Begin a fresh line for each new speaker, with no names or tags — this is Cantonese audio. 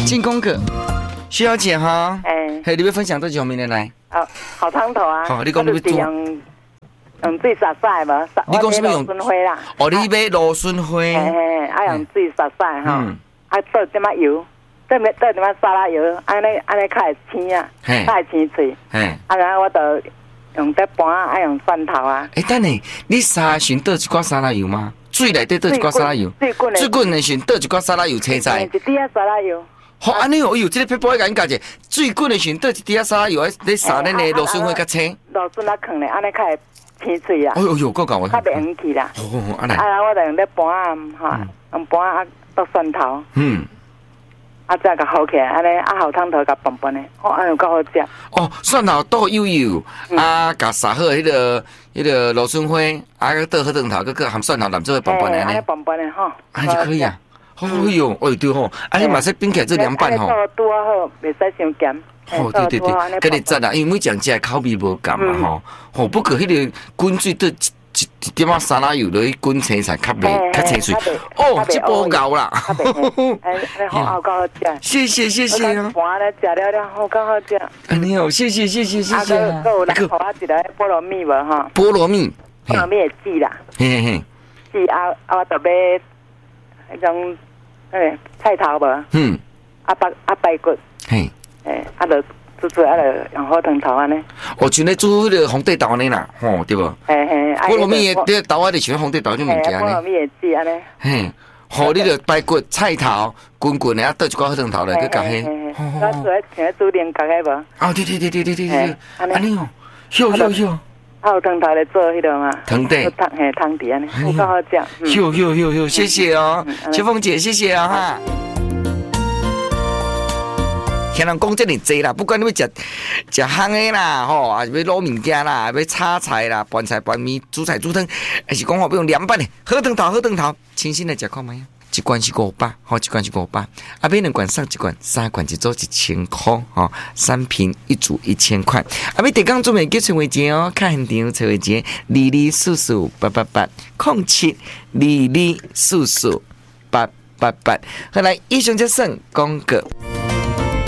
进宫格，徐小姐哈，
嘿，
你要分享多久明天来？
好汤头啊！
好，你讲你要做，
水洒晒无？
你讲什么用？
螺旋花啦。
哦，你买螺旋花。
爱用水洒晒哈，倒点仔油，倒点仔沙拉油，安尼较会青啊，较会青脆。然后我就用得盘爱用蒜头啊。
等下，你沙旋倒一寡沙拉油吗？水内底倒一寡沙拉油，水滚的时倒一寡沙拉油青菜。
一滴仔沙拉油。
好，安尼哦，哎呦，这个撇步我甲你教者，水滚的时倒一滴仔沙拉油，你撒恁的螺旋花较青。
螺旋啊放咧，安尼较会青脆啊。
哎呦，够搞我。
较袂黄去啦。
好，安尼。
然后我就用咧盘啊，哈，用盘啊倒蒜头。再甲好起来，安尼好汤头甲拌拌的，哎呦，够好食。
蒜头倒油油，甲撒好迄个螺旋花，倒好汤头，个含蒜头，做拌拌的安尼。
拌拌的吼，
安尼就可以啊。哎呦，对吼，你嘛说冰起来做凉拌吼。
拄好，袂使伤咸。
对，跟你赞啦，因为每种食口味无共嘛吼。不过迄个滚水倒一点仔沙拉油落去滚青菜，较清脆。这波够啦。
好够好食。
谢谢啊。
盘咧食了，好够好食。
安尼哦，谢谢。
啊，有人互我一个菠萝蜜无吼？
菠萝蜜
会籽啦。籽我特别迄种菜头无？排骨。就用好汤头安尼。像咧煮迄个红地豆安尼啦，吼对无？菠萝蜜的豆啊，就像红地豆种物件呢。 菠萝蜜的籽安尼。
好，你着排骨、菜头、滚滚的，倒一寡好汤头来去夹迄。
我像煮莲角的无？
对，安尼哦，秀。
有汤头来做迄个嘛？
汤底。
汤底安尼，好够好食。
秀，谢谢哦，秋凤姐，谢谢啊哈。听人讲这么济啦，不管你要食烘的啦，吼，还是要卤物件啦，要炒菜啦，拌菜拌面，煮菜煮汤，还是讲要用凉拌的，好汤头，清新来食看卖啊！一罐是500，好，一罐是500，买2罐送1罐，3罐一组1000块，吼，3瓶1组1000块。买地港做美叫陈伟杰哦，看现场陈伟杰，22448807，22448888。后来以上就算广告。